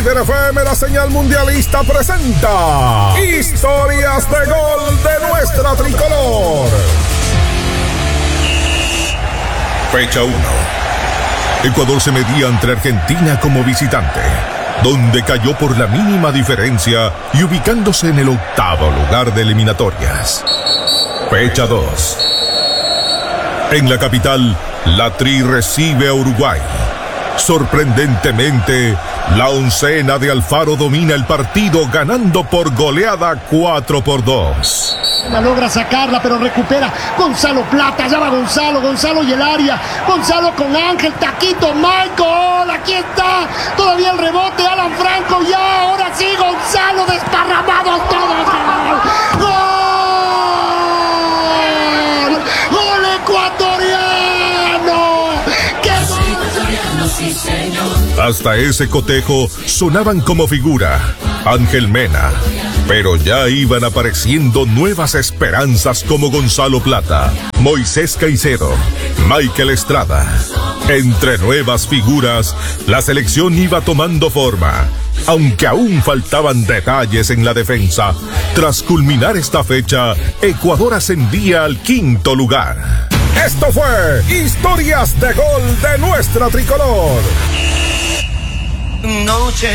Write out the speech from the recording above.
Líder FM, la señal mundialista, presenta Historias de Gol de nuestra tricolor. Fecha 1. Ecuador se medía ante Argentina como visitante, donde cayó por la mínima diferencia y ubicándose en el 8º lugar de eliminatorias. Fecha 2. En la capital, la Tri recibe a Uruguay. Sorprendentemente, la oncena de Alfaro domina el partido, ganando por goleada 4-2. La logra sacarla, pero recupera Gonzalo Plata. Ya va Gonzalo y el área. Gonzalo con Ángel, Taquito, Michael. Aquí está. Todavía el rebote, Alan Franco. Ya, ahora sí, Gonzalo desparramados todos. ¡Gol! ¡Gol ecuatoriano! ¡Qué gol! Sí, señor. Hasta ese cotejo sonaban como figura Ángel Mena, pero ya iban apareciendo nuevas esperanzas como Gonzalo Plata, Moisés Caicedo, Michael Estrada. Entre nuevas figuras, la selección iba tomando forma, aunque aún faltaban detalles en la defensa. Tras culminar esta fecha, Ecuador ascendía al 5º lugar. Esto fue Historias de Gol de nuestra tricolor. Noche